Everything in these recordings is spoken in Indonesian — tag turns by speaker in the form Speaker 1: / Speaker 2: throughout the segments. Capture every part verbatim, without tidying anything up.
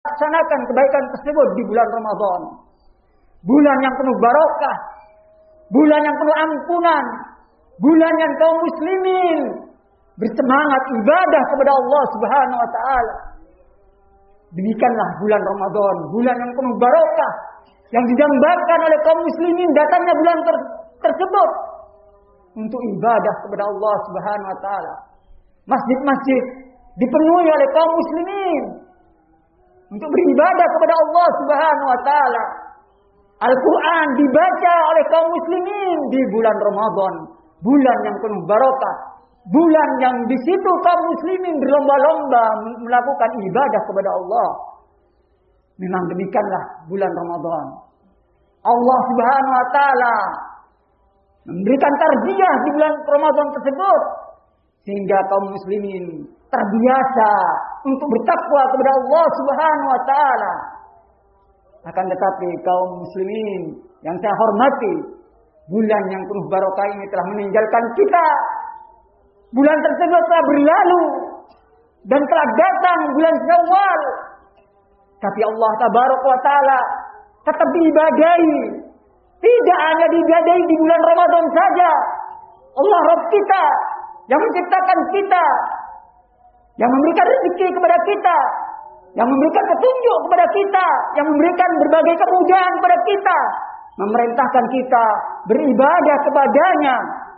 Speaker 1: laksanakan kebaikan tersebut di bulan Ramadan. Bulan yang penuh barokah, bulan yang penuh ampunan, bulan yang kaum muslimin bersemangat ibadah kepada Allah Subhanahu wa taala. Demikianlah bulan Ramadan, bulan yang penuh barokah yang didambakan oleh kaum muslimin datangnya bulan ter tersebut untuk ibadah kepada Allah Subhanahu wa taala. Masjid-masjid dipenuhi oleh kaum muslimin untuk beribadah kepada Allah Subhanahu wa taala. Al-Quran dibaca oleh kaum muslimin di bulan Ramadan, bulan yang penuh barokah, bulan yang di situ kaum muslimin berlomba-lomba melakukan ibadah kepada Allah. Memang demikianlah bulan Ramadan. Allah Subhanahu wa taala memberikan tarbiyah di bulan Ramadan tersebut sehingga kaum muslimin terbiasa untuk bertakwa kepada Allah Subhanahu wa taala. Akan tetapi kaum muslimin yang saya hormati, bulan yang penuh barokah ini telah meninggalkan kita. Bulan tersebut telah berlalu dan telah datang bulan Syawal. Tapi Allah Tabaraka wa taala tetap diibadahi. Tidak hanya diibadahi di bulan Ramadan saja. Allah Rabb kita yang menciptakan kita, yang memberikan rezeki kepada kita, yang memberikan petunjuk kepada kita, yang memberikan berbagai kemudahan kepada kita, memerintahkan kita beribadah kepadanya.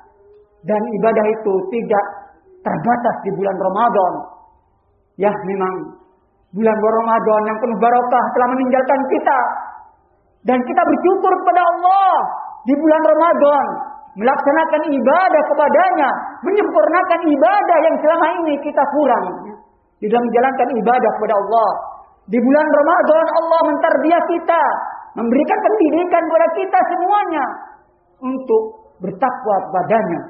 Speaker 1: Dan ibadah itu tidak terbatas di bulan Ramadan. Ya, memang bulan Ramadan yang penuh barokah telah meninggalkan kita. Dan kita bersyukur kepada Allah di bulan Ramadan, melaksanakan ibadah kepadanya, menyempurnakan ibadah yang selama ini kita kurang di dalam menjalankan ibadah kepada Allah. Di bulan Ramadan Allah mentarbiah kita, memberikan pendidikan kepada kita semuanya untuk bertakwa kepadanya.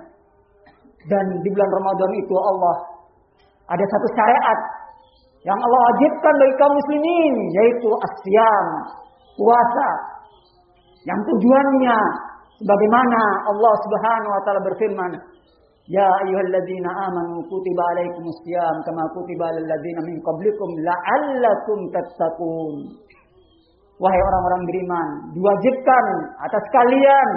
Speaker 1: Dan di bulan Ramadan itu Allah ada satu syariat yang Allah wajibkan bagi kaum muslimin, yaitu as-siyam, puasa. Yang tujuannya sebagaimana Allah Subhanahu wa taala berfirman, ya ayyuhalladzina amanu kutiba alaikumus syiyam kama kutiba alal ladzina min qablikum la'allakum tattaqun. Wahai orang-orang beriman, diwajibkan atas kalian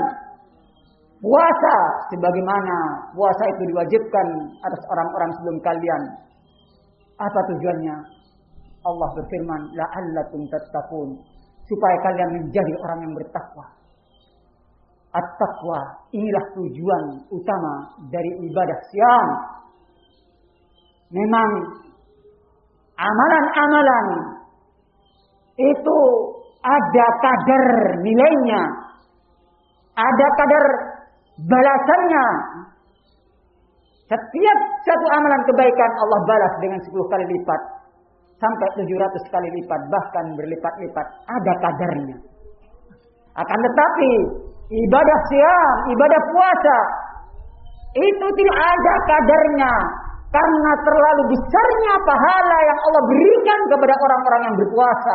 Speaker 1: puasa sebagaimana puasa itu diwajibkan atas orang-orang sebelum kalian. Apa tujuannya? Allah berfirman, la'allakum tattaqun, supaya kalian menjadi orang yang bertakwa. At-taqwa, inilah tujuan utama dari ibadah syam. Memang amalan-amalan itu ada kadar nilainya, ada kadar balasannya. Setiap satu amalan kebaikan Allah balas dengan sepuluh kali lipat sampai tujuh ratus kali lipat, bahkan berlipat-lipat, ada kadarnya. Akan tetapi ibadah syam, ibadah puasa itu tidak ada kadarnya karena terlalu besarnya pahala yang Allah berikan kepada orang-orang yang berpuasa.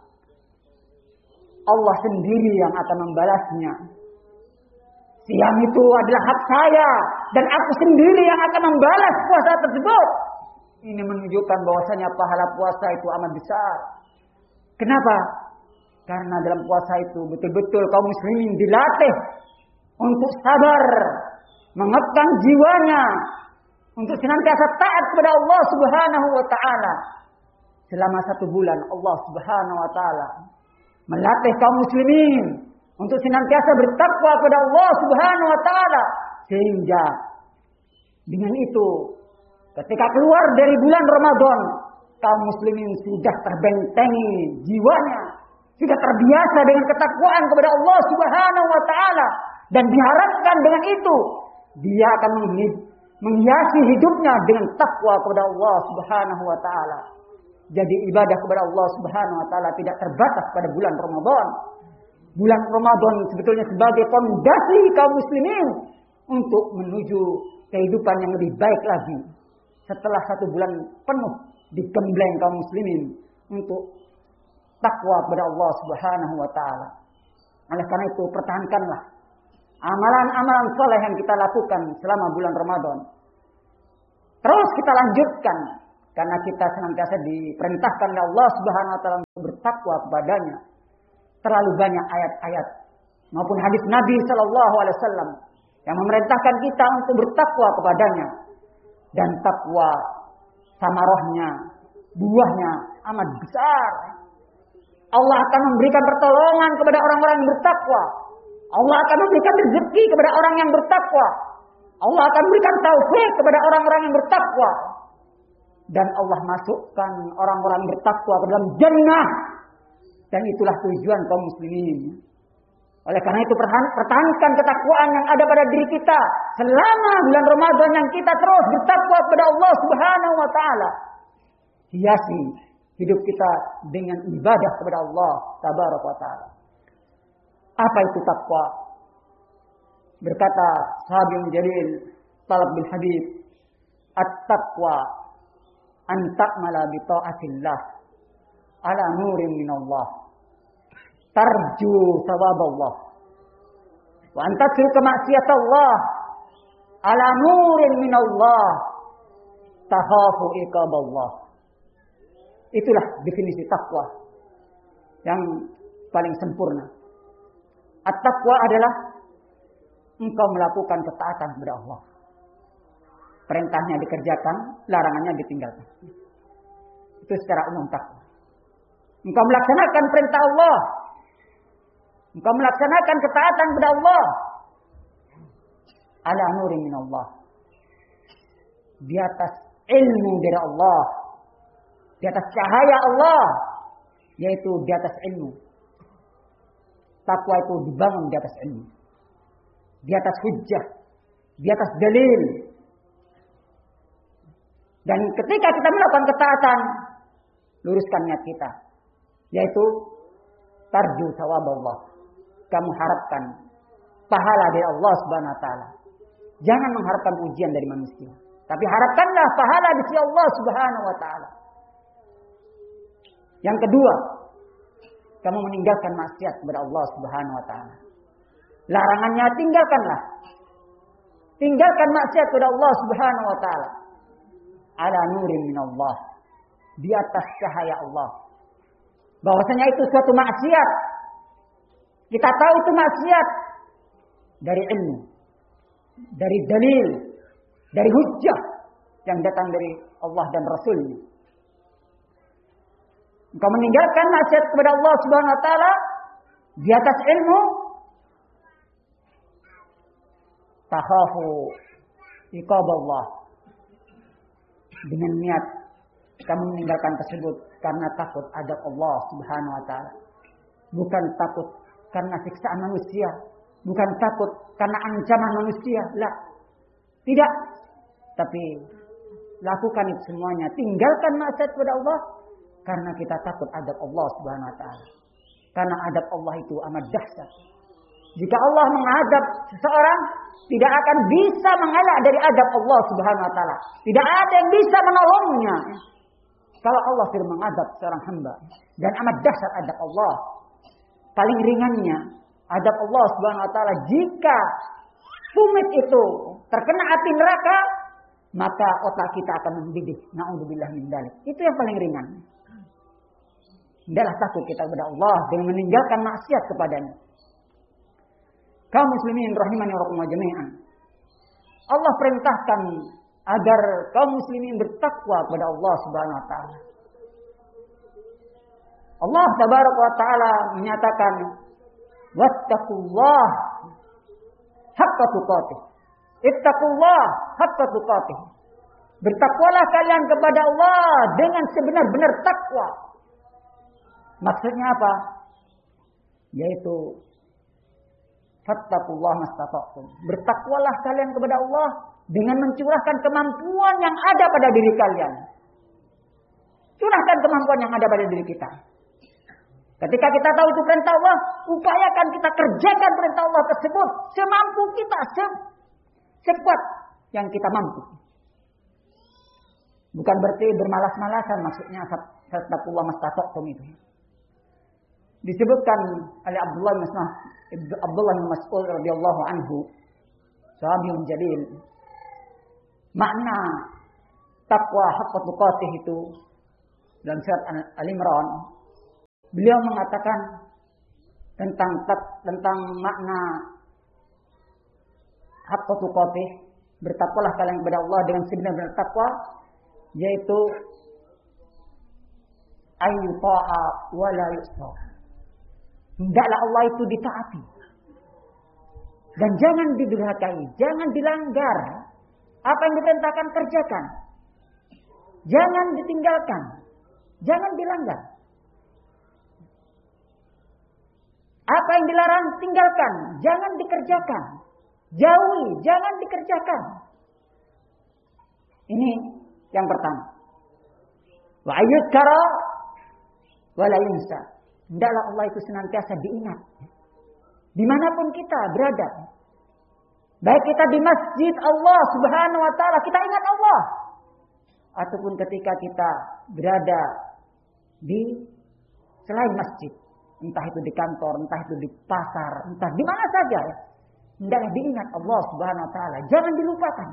Speaker 1: Allah sendiri yang akan membalasnya. Syam itu adalah hak saya dan aku sendiri yang akan membalas puasa tersebut. Ini menunjukkan bahwasanya pahala puasa itu amat besar. Kenapa? Karena dalam puasa itu betul-betul kaum muslimin dilatih untuk sabar, mengekang jiwanya, untuk senantiasa taat kepada Allah Subhanahu wa taala. Selama satu bulan Allah Subhanahu wa taala melatih kaum muslimin untuk senantiasa bertakwa kepada Allah Subhanahu wa taala, sehingga dengan itu ketika keluar dari bulan Ramadan, kaum muslimin sudah terbentengi jiwanya, sudah terbiasa dengan ketakwaan kepada Allah Subhanahu wa taala, dan diharapkan dengan itu dia akan menghiasi hidupnya dengan takwa kepada Allah Subhanahu wa taala. Jadi ibadah kepada Allah Subhanahu wa taala tidak terbatas pada bulan Ramadan. Bulan Ramadan sebetulnya sebagai fondasi kaum muslimin untuk menuju kehidupan yang lebih baik lagi. Setelah satu bulan penuh digembleng kaum muslimin untuk takwa kepada Allah Subhanahu wa taala. Oleh karena itu pertahankanlah amalan-amalan saleh yang kita lakukan selama bulan Ramadan. Terus kita lanjutkan Karena kita senantiasa diperintahkan oleh Allah Subhanahu wa taala untuk bertakwa kepadanya. Terlalu banyak ayat-ayat maupun hadis Nabi sallallahu alaihi wasallam yang memerintahkan kita untuk bertakwa kepadanya. Dan takwa samarahnya, buahnya amat besar. Allah akan memberikan pertolongan kepada orang-orang yang bertakwa. Allah akan memberikan rezeki kepada orang yang bertakwa. Allah akan memberikan taufik kepada orang-orang yang bertakwa. Dan Allah masukkan orang-orang yang bertakwa ke dalam jannah. Dan itulah tujuan kaum muslimin. Oleh karena itu pertahankan ketakwaan yang ada pada diri kita selama bulan Ramadan yang kita terus bertakwa kepada Allah Subhanahu wa taala. Hiasi hidup kita dengan ibadah kepada Allah Tabaraka wa taala. Apa itu takwa? Berkata sahabi jalil Talab bin Habib, at-taqwa an ta'mala bi ta'atillah ala nurin minallah tarju thawaballah wa an tatruka ma'siyatallah ala nurin minallah takhafu iqaballah. Itulah definisi takwa yang paling sempurna. At-taqwa adalah engkau melakukan ketaatan kepada Allah. Perintahnya dikerjakan, larangannya ditinggalkan. Itu secara umum takwa. Engkau melaksanakan perintah Allah. Engkau melaksanakan ketaatan kepada Allah. Ala nurin minallah. Di atas ilmu dari Allah. Di atas cahaya Allah. Yaitu di atas ilmu. Takwa itu dibangun di atas ilmu. Di atas hujjah. Di atas dalil. Dan ketika kita melakukan ketaatan, luruskan niat kita. Yaitu tarju thawaballah. Kamu harapkan pahala dari Allah Subhanahu wa taala. Jangan mengharapkan pujian dari manusia, tapi harapkanlah pahala di sisi Allah Subhanahu wa taala. Yang kedua, kamu meninggalkan maksiat kepada Allah Subhanahu wa taala. Larangannya tinggalkanlah. Tinggalkan maksiat kepada Allah Subhanahu wa taala. Ala nurin minallah. Di atas cahaya Allah. Bahwasanya itu suatu maksiat. Kita tahu itu maksiat dari ilmu, dari dalil, dari hujjah yang datang dari Allah dan Rasul-Nya. Engkau meninggalkan maksiat kepada Allah Subhanahu wa taala di atas ilmu, takhafu iqaballah. Dengan niat kamu meninggalkan tersebut karena takut adab Allah Subhanahu wa taala. Bukan takut karena siksaan manusia, bukan takut karena ancaman manusia, lah. Tidak. Tapi lakukan itu semuanya, tinggalkan maksiat kepada Allah karena kita takut adab Allah Subhanahu wa taala. Karena adab Allah itu amat dahsyat. Jika Allah mengadab seseorang, tidak akan bisa mengelak dari adab Allah Subhanahu wa taala. Tidak ada yang bisa menolongnya kalau Allah tidak mengadab seorang hamba. Dan amat dahsyat adab Allah. Paling ringannya adab Allah Subhanahu wa taala, jika tumit itu terkena api neraka, maka otak kita akan mendidih. Na'udzubillah min dzalik. Itu yang paling ringan. Hendaklah takut kita kepada Allah dengan meninggalkan maksiat kepadanya. Kaum muslimin rahimani wa rahimakumullah jami'an. Allah perintahkan agar kaum muslimin bertakwa kepada Allah Subhanahu wa taala. Allah Tabaraka wa taala menyatakan, "Wattaqullah haqqa tuqatih." Ittaqullah haqqa tuqatih. Bertakwalah kalian kepada Allah dengan sebenar-benar takwa. Maksudnya apa? Yaitu fattaqullah mastata'tum. Bertakwalah kalian kepada Allah dengan mencurahkan kemampuan yang ada pada diri kalian. Curahkan kemampuan yang ada pada diri kita. Ketika kita tahu itu perintah Allah, upayakan kita kerjakan perintah Allah tersebut semampu kita, se- sekuat yang kita mampu. Bukan berarti bermalas-malasan, maksudnya fattaqullah mastata'tum itu. Disebutkan oleh Abdullah bin Mas'ud Abdullah bin Mas'ud radhiyallahu anhu, sahabi jalil, makna takwa haqqa tuqatih itu dalam surat Al-Imran, beliau mengatakan tentang tentang makna haqqa tuqatih, bertakwalah kalian kepada Allah dengan sebenar-benar takwa, yaitu ayu ta'a wa la yusra. Hendaklah Allah itu ditaati dan jangan didurhakai, jangan dilanggar. Apa yang diperintahkan kerjakan, jangan ditinggalkan, jangan dilanggar. Apa yang dilarang tinggalkan, jangan dikerjakan. Jauhi, jangan dikerjakan. Ini yang pertama. Wa ayyukara wa la yunsa. Hendaklah Allah itu senantiasa diingat. Dimanapun kita berada. Baik kita di masjid Allah subhanahu wa ta'ala, kita ingat Allah. Ataupun ketika kita berada di selain masjid. Entah itu di kantor, entah itu di pasar, entah di mana saja. Hendaklah diingat Allah subhanahu wa ta'ala. Jangan dilupakan.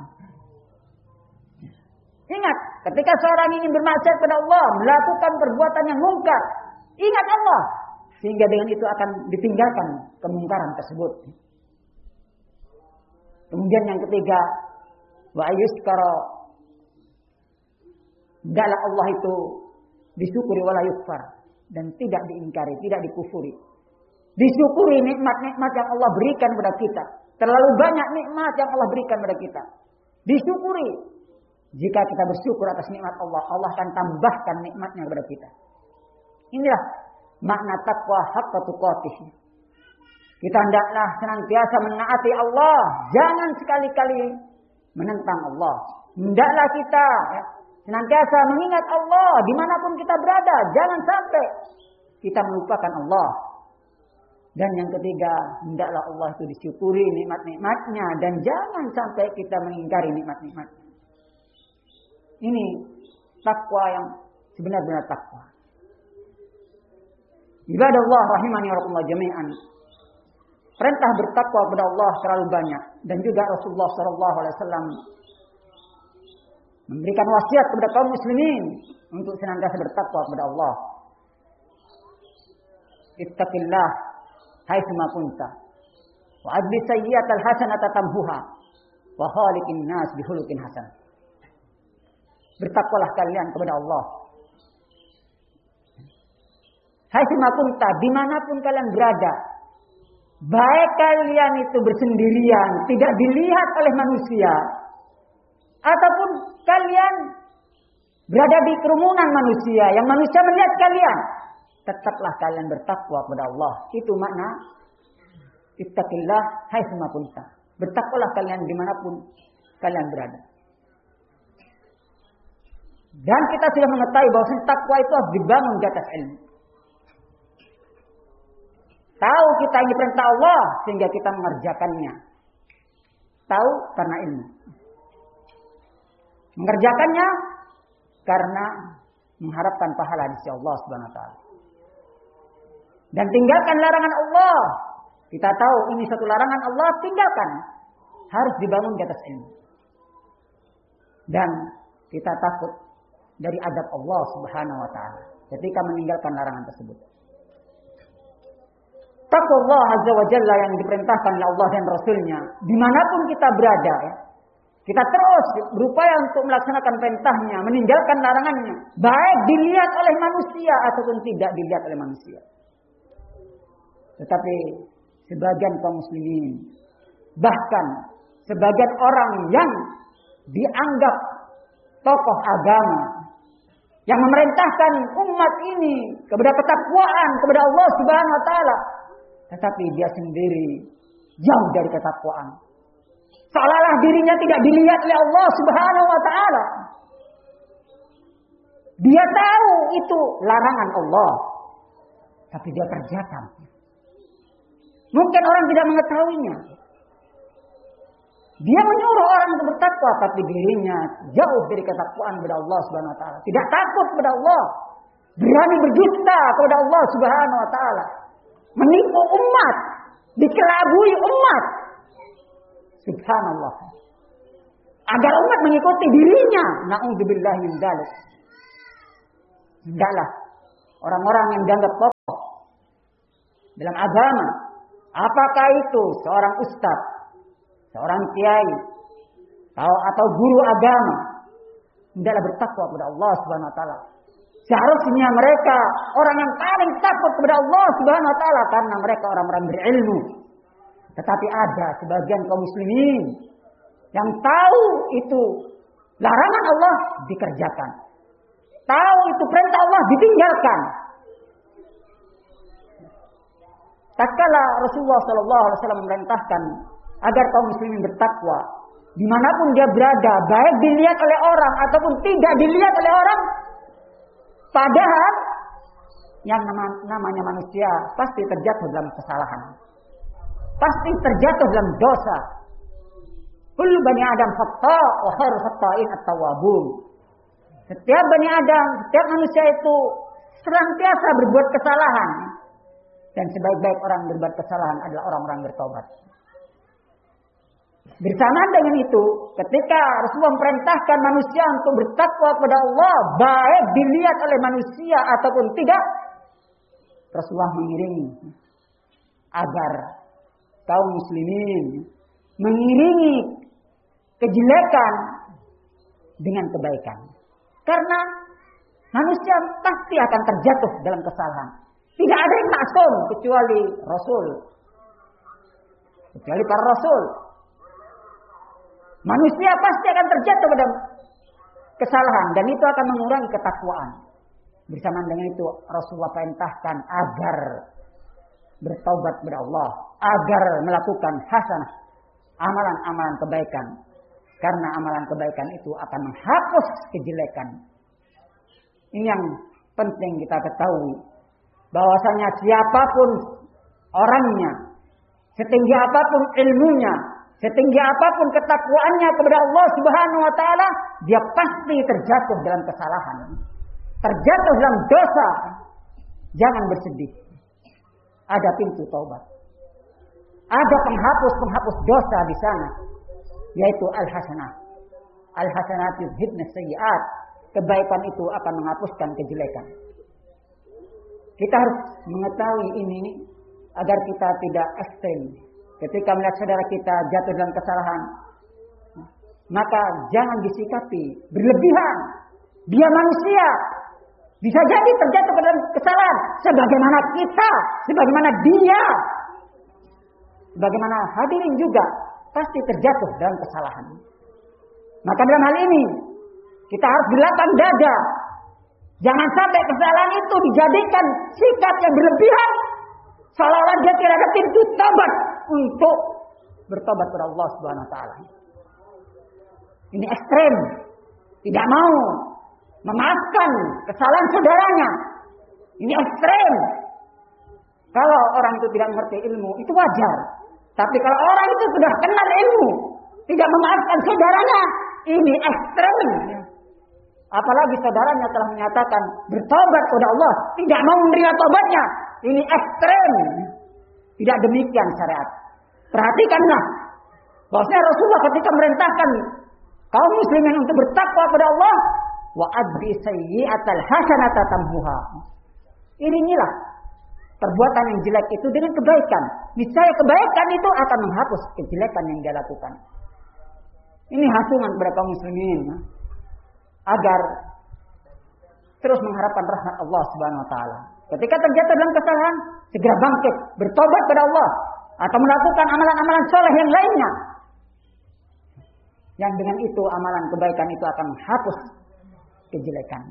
Speaker 1: Ingat, ketika seorang ingin bermaksiat kepada Allah, melakukan perbuatan yang mungkar, ingat Allah. Sehingga dengan itu akan ditinggalkan kemungkaran tersebut. Kemudian yang ketiga, wa ayyuskara. Hendaklah Allah itu disyukuri wala yukfar. Dan tidak diingkari, tidak dikufuri. Disyukuri nikmat-nikmat yang Allah berikan kepada kita. Terlalu banyak nikmat yang Allah berikan kepada kita. Disyukuri. Jika kita bersyukur atas nikmat Allah, Allah akan tambahkan nikmatnya kepada kita. Inilah makna takwa haqqa tuqatih. Kita hendaklah senantiasa menaati Allah. Jangan sekali-kali menentang Allah. Hendaklah kita ya, senantiasa mengingat Allah dimanapun kita berada. Jangan sampai kita melupakan Allah. Dan yang ketiga, hendaklah Allah itu disyukuri nikmat-nikmatnya. Dan jangan sampai kita mengingkari nikmat-nikmatnya. Ini takwa yang sebenar-benar takwa. Ibadah Allah rahimani wa rahimakumullah jami'an. Perintah bertakwa kepada Allah terlalu banyak. Dan juga Rasulullah shallallahu alaihi wasallam memberikan wasiat kepada kaum muslimin untuk senantiasa bertakwa kepada Allah. Ittaqillah haitsuma kunta wa adbi sayyi'atal hasanata tamhuha wa khaliqin nas bihuluqin hasan. Bertakwalah kalian kepada Allah. Haitsuma kunta, dimanapun kalian berada. Baik kalian itu bersendirian, tidak dilihat oleh manusia, ataupun kalian berada di kerumunan manusia, yang manusia melihat kalian, tetaplah kalian bertakwa kepada Allah. Itu makna ittaqillah haitsuma kunta. Bertakwalah kalian dimanapun kalian berada. Dan kita sudah mengetahui bahwa takwa itu harus dibangun di atas ilmu. Tahu kita ini perintah Allah sehingga kita mengerjakannya. Tahu karena ilmu. Mengerjakannya karena mengharapkan pahala di sisi Allah Subhanahu wa taala. Dan tinggalkan larangan Allah. Kita tahu ini satu larangan Allah, tinggalkan. Harus dibangun di atas ilmu. Dan kita takut dari adab Allah Subhanahu wa taala ketika meninggalkan larangan tersebut. Takwa Allah Azza wa Jalla yang diperintahkan oleh Allah dan Rasulnya. Dimanapun kita berada ya. Kita terus berupaya untuk melaksanakan perintahnya. Meninggalkan larangannya. Baik dilihat oleh manusia ataupun tidak dilihat oleh manusia. Tetapi sebagian kaum muslimin. Bahkan sebagian orang yang dianggap tokoh agama. Yang memerintahkan umat ini kepada ketakwaan kepada Allah Subhanahu wa taala. Tetapi dia sendiri jauh dari ketakwaan. Seolah-olah dirinya tidak dilihat oleh Allah Subhanahu wa taala. Dia tahu itu larangan Allah, tapi dia kerjakan. Mungkin orang tidak mengetahuinya. Dia menyuruh orang untuk bertakwa, tapi dirinya jauh dari ketakwaan kepada Allah Subhanahu wa taala. Tidak takut kepada Allah, berani berdusta kepada Allah Subhanahu wa taala. Menipu umat, dikelabui umat. Subhanallah. agar umat mengikuti dirinya. Na'udzubillahi min dzalik. Hendaklah orang-orang yang dianggap tokoh dalam agama, apakah itu seorang ustaz, seorang kiai, atau, atau guru agama, hendaklah bertakwa kepada Allah Subhanahu wa taala. Seharusnya mereka orang yang paling takut kepada Allah Subhanahu wa taala karena mereka orang-orang berilmu. Tetapi ada sebagian kaum muslimin yang tahu itu larangan Allah dikerjakan. Tahu itu perintah Allah ditinggalkan. Tatkala Rasulullah shallallahu alaihi wasallam memerintahkan agar kaum muslimin bertakwa dimanapun dia berada, baik dilihat oleh orang ataupun tidak dilihat oleh orang, padahal yang namanya manusia pasti terjatuh dalam kesalahan, pasti terjatuh dalam dosa. Kullu bani Adam khata' wa khairu khata'in at-tawwabun. Setiap bani Adam, setiap manusia itu senantiasa berbuat kesalahan. Dan sebaik-baik orang berbuat kesalahan adalah orang-orang bertobat. Bersamaan dengan itu, ketika Rasulullah memerintahkan manusia untuk bertakwa kepada Allah, baik dilihat oleh manusia ataupun tidak, Rasulullah mengiringi agar kaum muslimin mengiringi kejelekan dengan kebaikan. Karena manusia pasti akan terjatuh dalam kesalahan. Tidak ada yang maksum kecuali Rasul. Kecuali para Rasul. Manusia pasti akan terjatuh pada kesalahan. Dan itu akan mengurangi ketakwaan. Bersamaan dengan itu Rasulullah perintahkan agar bertaubat kepada Allah. Agar melakukan hasanah. Amalan-amalan kebaikan. Karena amalan kebaikan itu akan menghapus kejelekan. Ini yang penting kita ketahui. Bahwasanya siapapun orangnya, setinggi apapun ilmunya, setinggi apapun ketakwaannya kepada Allah Subhanahu wa taala, dia pasti terjatuh dalam kesalahan. Terjatuh dalam dosa. Jangan bersedih. Ada pintu taubat. Ada penghapus-penghapus dosa di sana, yaitu al-hasanah. Al-hasanat yuzhibna sayyi'at. Kebaikan itu akan menghapuskan kejelekan. Kita harus mengetahui ini agar kita tidak ekstrem. Ketika melihat saudara kita jatuh dalam kesalahan, maka jangan disikapi berlebihan. Dia manusia, bisa jadi terjatuh dalam kesalahan sebagaimana kita, sebagaimana dia, sebagaimana hadirin juga pasti terjatuh dalam kesalahan. Maka dalam hal ini kita harus berlapang dada. Jangan sampai kesalahan itu dijadikan sikap yang berlebihan, seolah-olah dia tidak ada pintu tobat untuk bertobat kepada Allah Subhanahu wa taala. Ini ekstrem. Tidak mau memaafkan kesalahan saudaranya. Ini ekstrem. Kalau orang itu tidak mengerti ilmu, itu wajar. Tapi kalau orang itu sudah kenal ilmu, tidak memaafkan saudaranya, ini ekstrem. Apalagi saudaranya telah menyatakan bertobat kepada Allah, tidak mau menerima tobatnya. Ini ekstrem. Tidak demikian syariat. Perhatikanlah. Bahwasanya Rasulullah ketika merintahkan kaum muslimin untuk bertakwa kepada Allah, wa adbi sayyi'atal hasanata tamhuha. Iringilah perbuatan yang jelek itu dengan kebaikan. Niscaya kebaikan itu akan menghapus kejelekan yang dia lakukan. Ini hasungan kepada kaum muslimin agar terus mengharapkan rahmat Allah Subhanahu wa taala. Ketika terjatuh dalam kesalahan, segera bangkit, bertobat kepada Allah atau melakukan amalan-amalan soleh yang lainnya. Yang dengan itu amalan kebaikan itu akan menghapus kejelekan.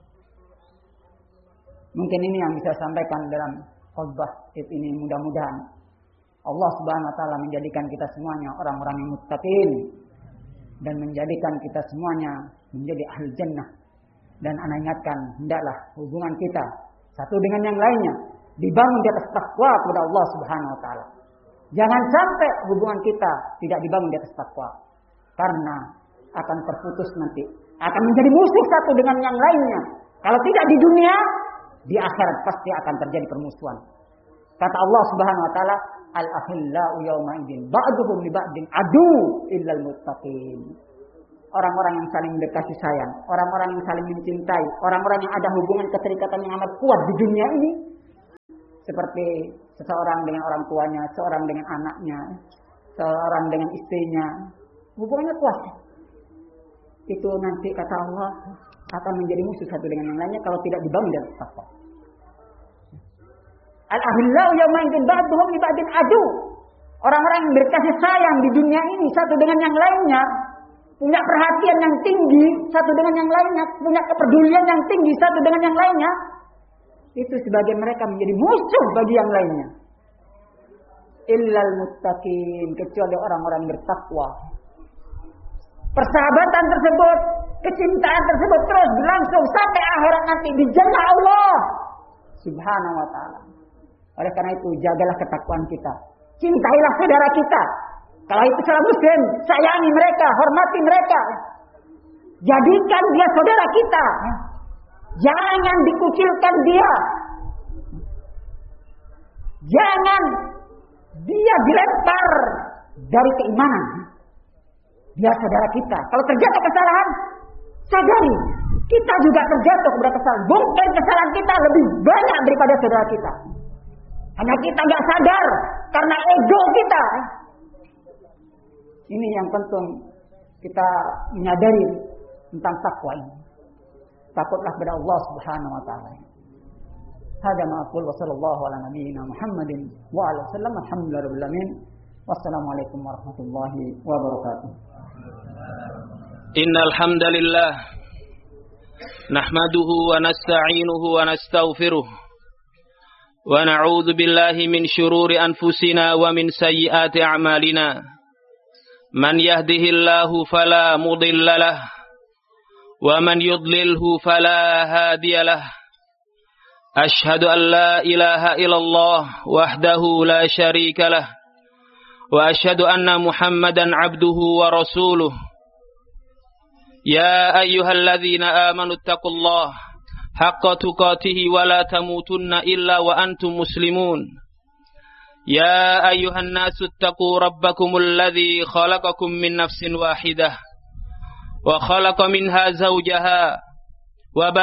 Speaker 1: Mungkin ini yang bisa sampaikan dalam khutbah ini, mudah-mudahan Allah Subhanahu wa taala menjadikan kita semuanya orang-orang yang muttaqin dan menjadikan kita semuanya menjadi ahli jannah. Dan ana ingatkan, hendaklah hubungan kita satu dengan yang lainnya dibangun di atas takwa kepada Allah Subhanahu wa taala. Jangan sampai hubungan kita tidak dibangun di atas takwa, karena akan terputus nanti, akan menjadi musuh satu dengan yang lainnya. Kalau tidak di dunia, di akhirat pasti akan terjadi permusuhan. Kata Allah Subhanahu wa taala, al-akhillau yawma idzin ba'duhum li ba'din adu illal muttaqin. orang-orang yang saling berkasih sayang, orang-orang yang saling mencintai, orang-orang yang ada hubungan keterikatan yang amat kuat di dunia ini. Seperti seseorang dengan orang tuanya, seorang dengan anaknya, seorang dengan istrinya. Hubungannya kuat. Itu nanti kata Allah akan menjadi musuh satu dengan yang lainnya kalau tidak dibangun dan takwa. Al-ahillau yawma idzin ba'duhum li ba'din adu. Orang-orang yang berkasih sayang di dunia ini satu dengan yang lainnya, punya perhatian yang tinggi satu dengan yang lainnya, punya kepedulian yang tinggi satu dengan yang lainnya, itu sebagian mereka menjadi musuh bagi yang lainnya. Illal muttaqin, kecuali orang-orang bertakwa. Persahabatan tersebut, kecintaan tersebut terus berlangsung sampai akhirat nanti di jannah Allah Subhanahu wa taala. Oleh karena itu, jagalah ketakwaan kita. Cintailah saudara kita. Kalau itu saudara muslim, sayangi mereka, hormati mereka. Jadikan dia saudara kita. Jangan dikucilkan dia. Jangan dia dilempar dari keimanan. Dia saudara kita. Kalau terjatuh kesalahan, sadari. Kita juga terjatuh kepada kesalahan. Mungkin kesalahan kita lebih banyak daripada saudara kita. Hanya kita nggak sadar karena ego kita. Ini yang penting kita menyadari tentang takwa ini. Takutlah kepada Allah Subhanahu wa taala. Hada ma aqul wa sallallahu ala nabiyyina Muhammadin wa ala sallam alhamdulillahi rabbil alamin. Wassalamualaikum warahmatullahi wabarakatuh.
Speaker 2: Innal hamdalillah nahmaduhu wa nasta'inuhu wa nastaghfiruh. Wa na'udzu billahi min syururi anfusina wa min sayyiati a'malina. Man yahdihillahu fala mudilla lahu wa man yudlilhu fala hadiya lahu. Ashhadu an la ilaha illallah wahdahu la syarika lahu wa ashhadu anna Muhammadan 'abduhu wa rasuluh. Ya ayyuhalladzina amanu taqullaha haqqa tuqatih wa la tamutunna illa wa antum muslimun. Ya ayyuhan nasu taqu rabbakumul ladzi khalaqakum min nafsin wahidah wa khalaqa minha zawjaha wa